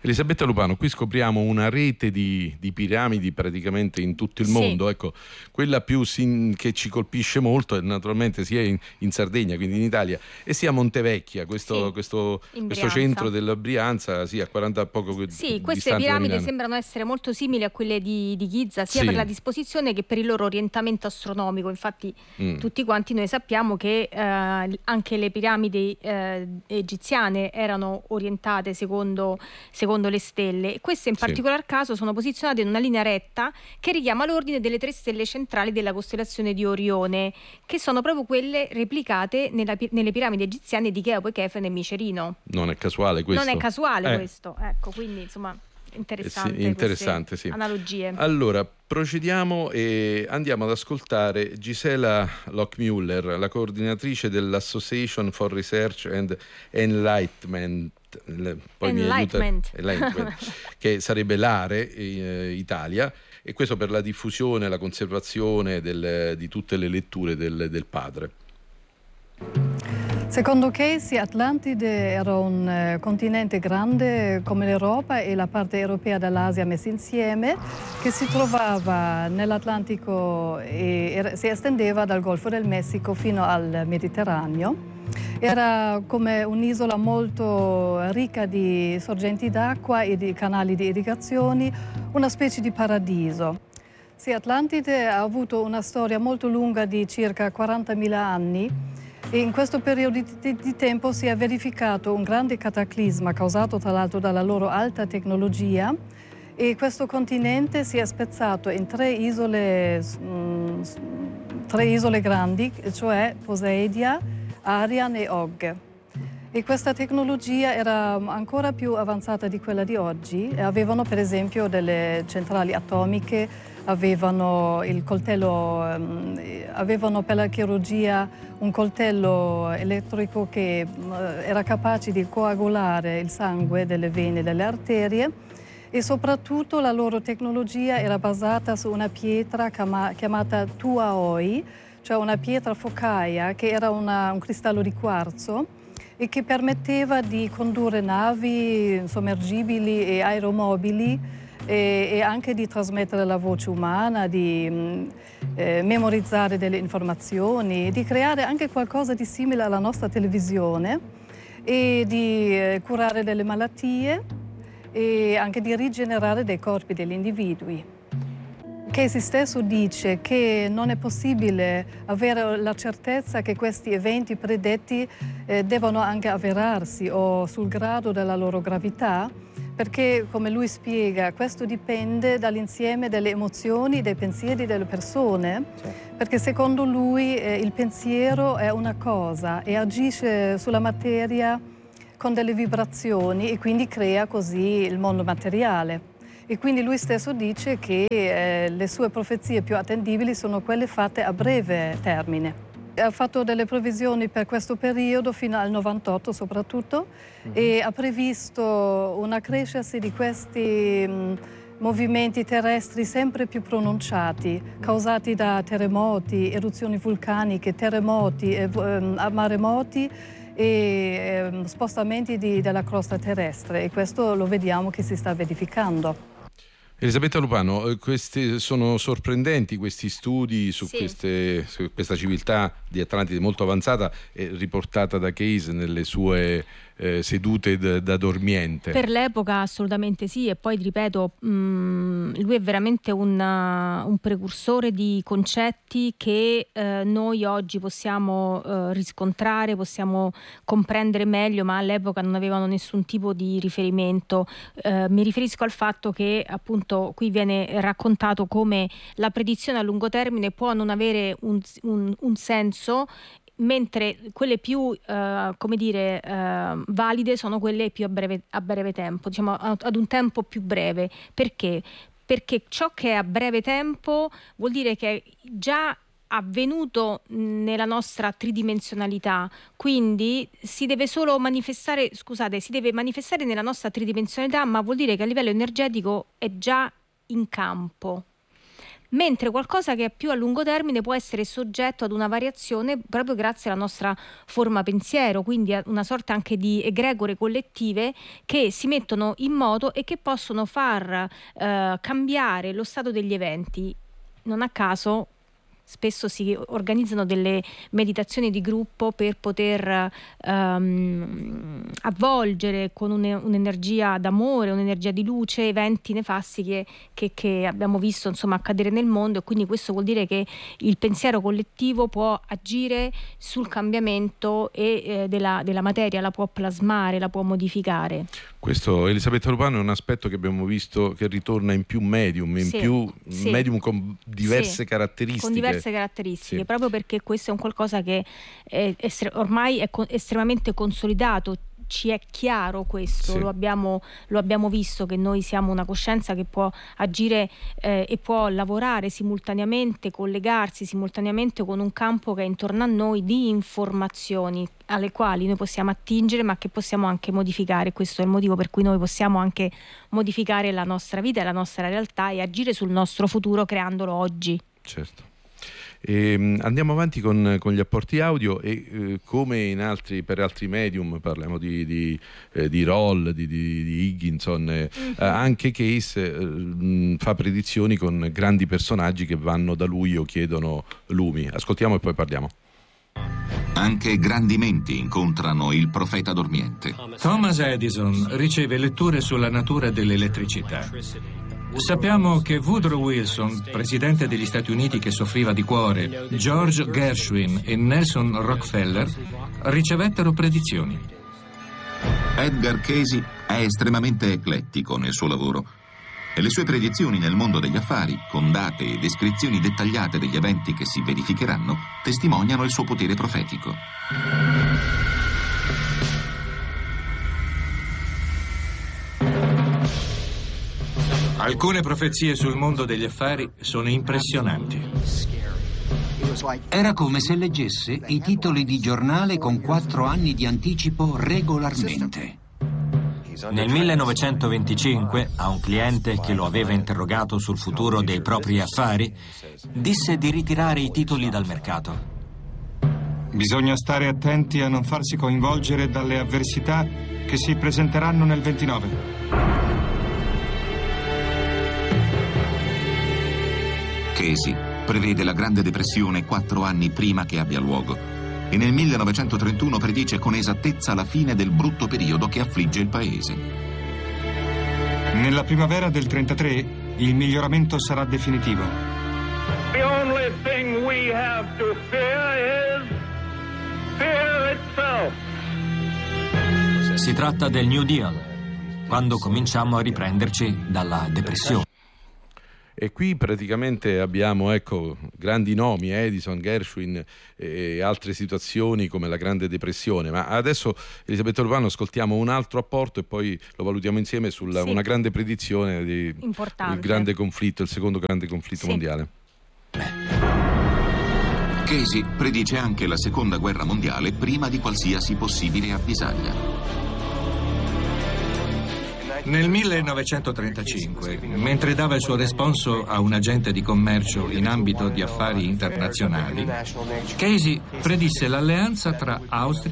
Elisabetta Lupano, qui scopriamo una rete di piramidi praticamente in tutto il mondo. Ecco, quella che ci colpisce molto è naturalmente sia in Sardegna, quindi in Italia, e sia a Montevecchia, questo centro della Brianza, a 40 poco Sì, queste distante da piramidi Milano. sembrano essere molto simili a quelle di Giza, sia per la disposizione che per il loro orientamento astronomico. Infatti tutti quanti noi sappiamo che anche le piramidi egiziane erano orientate secondo le stelle. Queste in particolar caso sono posizionate in una linea retta che richiama l'ordine delle 3 stelle centrali della costellazione di Orione, che sono proprio quelle replicate nelle piramidi egiziane di Cheope, Chefren e Micerino. Non è casuale questo? Non è casuale questo, ecco, quindi insomma interessante, sì. Analogie. Allora, procediamo e andiamo ad ascoltare Gisela Lockmuller, la coordinatrice dell'Association for Research and Enlightenment, che sarebbe l'ARE Italia, e questo per la diffusione e la conservazione di tutte le letture del padre. Secondo Casey, Atlantide era un continente grande come l'Europa e la parte europea dell'Asia messi insieme, che si trovava nell'Atlantico e si estendeva dal Golfo del Messico fino al Mediterraneo. Era come un'isola molto ricca di sorgenti d'acqua e di canali di irrigazioni, una specie di paradiso. Sì, Atlantide ha avuto una storia molto lunga di circa 40.000 anni. E in questo periodo di tempo si è verificato un grande cataclisma causato tra l'altro dalla loro alta tecnologia, e questo continente si è spezzato in 3 isole grandi, cioè Poseidia, Arian e Og. E questa tecnologia era ancora più avanzata di quella di oggi. Avevano per esempio delle centrali atomiche, avevano per la chirurgia un coltello elettrico che era capace di coagulare il sangue delle vene e delle arterie, e soprattutto la loro tecnologia era basata su una pietra chiamata tuaoi, cioè una pietra focaia che era un cristallo di quarzo e che permetteva di condurre navi sommergibili e aeromobili, e anche di trasmettere la voce umana, di memorizzare delle informazioni, di creare anche qualcosa di simile alla nostra televisione, e di curare delle malattie e anche di rigenerare dei corpi degli individui. Casey stesso dice che non è possibile avere la certezza che questi eventi predetti devono anche avverarsi o sul grado della loro gravità, perché, come lui spiega, questo dipende dall'insieme delle emozioni, dei pensieri delle persone, perché secondo lui il pensiero è una cosa e agisce sulla materia con delle vibrazioni e quindi crea così il mondo materiale. E quindi lui stesso dice che le sue profezie più attendibili sono quelle fatte a breve termine. Ha fatto delle previsioni per questo periodo fino al 98 soprattutto, e ha previsto un accrescersi di questi movimenti terrestri sempre più pronunciati, causati da terremoti, eruzioni vulcaniche, terremoti, maremoti e spostamenti della crosta terrestre, e questo lo vediamo che si sta verificando. Elisabetta Lupano, questi sono sorprendenti questi studi su questa civiltà di Atlantide molto avanzata, riportata da Casey nelle sue sedute da dormiente. Per l'epoca assolutamente sì, e poi ripeto, lui è veramente un precursore di concetti che noi oggi possiamo riscontrare, possiamo comprendere meglio, ma all'epoca non avevano nessun tipo di riferimento. Mi riferisco al fatto che appunto qui viene raccontato come la predizione a lungo termine può non avere un senso, mentre quelle più valide sono quelle più a breve tempo, diciamo ad un tempo più breve. Perché ciò che è a breve tempo vuol dire che è già avvenuto nella nostra tridimensionalità, quindi si deve manifestare nella nostra tridimensionalità, ma vuol dire che a livello energetico è già in campo. mentre qualcosa che è più a lungo termine può essere soggetto ad una variazione proprio grazie alla nostra forma pensiero, quindi a una sorta anche di egregore collettive che si mettono in moto e che possono far cambiare lo stato degli eventi. Non a caso spesso si organizzano delle meditazioni di gruppo per poter avvolgere con un'energia d'amore, un'energia di luce, eventi nefasti che abbiamo visto insomma accadere nel mondo, e quindi questo vuol dire che il pensiero collettivo può agire sul cambiamento della materia, la può plasmare, la può modificare. Questo, Elisabetta Lupano, è un aspetto che abbiamo visto che ritorna in più medium, medium con diverse caratteristiche. Proprio perché questo è un qualcosa che ormai è estremamente consolidato. Ci è chiaro questo, lo abbiamo visto, che noi siamo una coscienza che può agire e può lavorare simultaneamente, collegarsi simultaneamente con un campo che è intorno a noi di informazioni alle quali noi possiamo attingere, ma che possiamo anche modificare. Questo è il motivo per cui noi possiamo anche modificare la nostra vita e la nostra realtà e agire sul nostro futuro creandolo oggi. Certo. Andiamo avanti con gli apporti audio e come per altri medium, parliamo di Roll, di Higginson, anche Case fa predizioni con grandi personaggi che vanno da lui o chiedono lumi. Ascoltiamo e poi parliamo. Anche grandi menti incontrano il profeta dormiente. Thomas Edison riceve letture sulla natura dell'elettricità. Sappiamo che Woodrow Wilson, presidente degli Stati Uniti che soffriva di cuore, George Gershwin e Nelson Rockefeller ricevettero predizioni. Edgar Cayce è estremamente eclettico nel suo lavoro e le sue predizioni nel mondo degli affari, con date e descrizioni dettagliate degli eventi che si verificheranno, testimoniano il suo potere profetico. Alcune profezie sul mondo degli affari sono impressionanti. Era come se leggesse i titoli di giornale con 4 anni di anticipo regolarmente. Nel 1925, a un cliente che lo aveva interrogato sul futuro dei propri affari, disse di ritirare i titoli dal mercato. Bisogna stare attenti a non farsi coinvolgere dalle avversità che si presenteranno nel 29. Cayce prevede la Grande Depressione 4 anni prima che abbia luogo e nel 1931 predice con esattezza la fine del brutto periodo che affligge il paese. Nella primavera del 33 il miglioramento sarà definitivo. The only thing we have to fear is fear itself. Si tratta del New Deal, quando cominciamo a riprenderci dalla depressione. E qui praticamente abbiamo grandi nomi, Edison, Gershwin e altre situazioni come la Grande Depressione. Ma adesso, Elisabetta Lupano, ascoltiamo un altro apporto e poi lo valutiamo insieme sulla una grande predizione del grande conflitto, il secondo grande conflitto mondiale. Cayce predice anche la seconda guerra mondiale prima di qualsiasi possibile avvisaglia. Nel 1935, mentre dava il suo responso a un agente di commercio in ambito di affari internazionali, Cayce predisse l'alleanza tra Austria